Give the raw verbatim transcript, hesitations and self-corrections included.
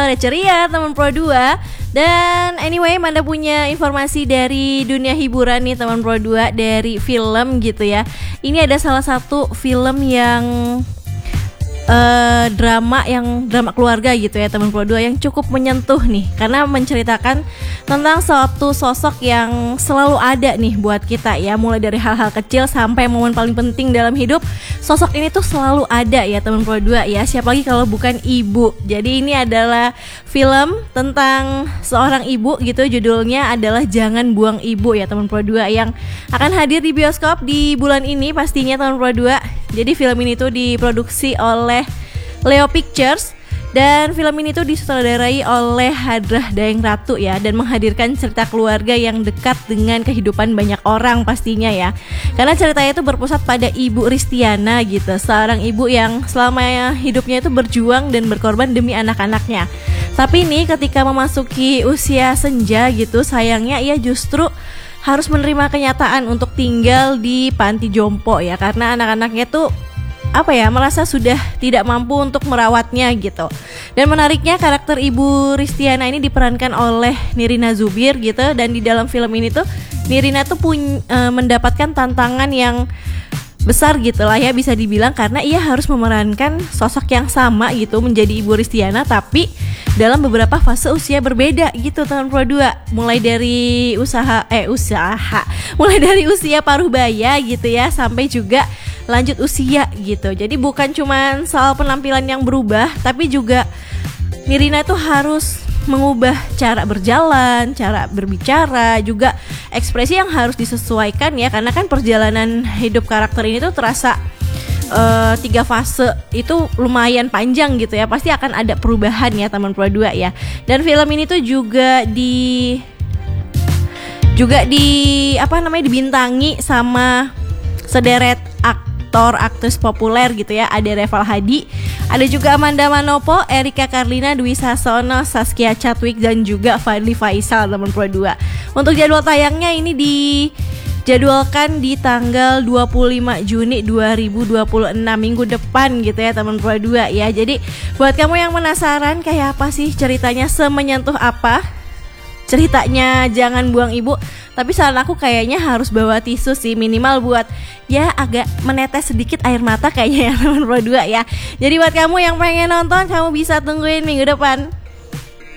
sore ceria teman Pro dua. Dan anyway, Manda punya informasi dari dunia hiburan nih teman Pro dua, dari film gitu ya. Ini ada salah satu film yang Uh, drama yang drama keluarga gitu ya teman Pro dua, yang cukup menyentuh nih, karena menceritakan tentang suatu sosok yang selalu ada nih buat kita ya, mulai dari hal-hal kecil sampai momen paling penting dalam hidup. Sosok ini tuh selalu ada ya teman Pro dua ya, siapa lagi kalau bukan ibu. Jadi ini adalah film tentang seorang ibu gitu, judulnya adalah Jangan Buang Ibu ya teman Pro dua, yang akan hadir di bioskop di bulan ini pastinya teman Pro dua. Jadi film ini tuh diproduksi oleh Leo Pictures, dan film ini tuh disutradarai oleh Hadrah Daeng Ratu ya, dan menghadirkan cerita keluarga yang dekat dengan kehidupan banyak orang pastinya ya. Karena ceritanya itu berpusat pada Ibu Ristiana gitu, seorang ibu yang selama hidupnya itu berjuang dan berkorban demi anak-anaknya. Tapi nih ketika memasuki usia senja gitu, sayangnya ia justru harus menerima kenyataan untuk tinggal di panti jompo ya, karena anak-anaknya tuh apa ya, merasa sudah tidak mampu untuk merawatnya gitu. Dan menariknya karakter Ibu Ristiana ini diperankan oleh Nirina Zubir gitu, dan di dalam film ini tuh Nirina tuh pun e, mendapatkan tantangan yang besar gitu lah ya bisa dibilang, karena ia harus memerankan sosok yang sama gitu menjadi Ibu Ristiana, tapi dalam beberapa fase usia berbeda gitu teman Pro dua. Mulai dari usaha eh usaha mulai dari usia paruh baya gitu ya, sampai juga lanjut usia gitu. Jadi bukan cuma soal penampilan yang berubah, tapi juga Nirina itu harus mengubah cara berjalan, cara berbicara, juga ekspresi yang harus disesuaikan ya, karena kan perjalanan hidup karakter ini tuh terasa uh, tiga fase itu lumayan panjang gitu ya. Pasti akan ada perubahan ya teman Pro dua ya. Dan film ini tuh juga di juga di apa namanya dibintangi sama sederet aktor aktris populer gitu ya. Ada Reval Hadi, ada juga Amanda Manopo, Erika Karlina, Dwi Sasono, Saskia Chadwick, dan juga Fadly Faisal teman Pro dua. Untuk jadwal tayangnya ini dijadwalkan di tanggal dua puluh lima Juni dua ribu dua puluh enam, minggu depan gitu ya teman Pro dua ya. Jadi buat kamu yang penasaran kayak apa sih ceritanya, semenyentuh apa ceritanya Jangan Buang Ibu, tapi saran aku kayaknya harus bawa tisu sih, minimal buat ya agak menetes sedikit air mata kayaknya ya teman Pro dua ya. Jadi buat kamu yang pengen nonton, kamu bisa tungguin minggu depan.